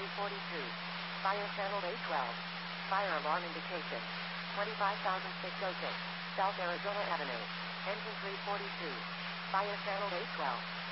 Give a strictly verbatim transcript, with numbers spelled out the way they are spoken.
three forty-two. Fire channel A twelve. Fire alarm indication. twenty-five thousand six oh six. South Arizona Avenue. Engine three forty-two. Fire channel A twelve.